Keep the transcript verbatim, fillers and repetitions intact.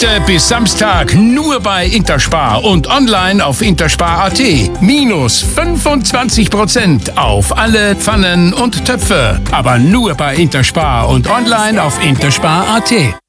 Heute bis Samstag nur bei Interspar und online auf interspar punkt at. Minus fünfundzwanzig Prozent auf alle Pfannen und Töpfe. Aber nur bei Interspar und online auf interspar punkt at.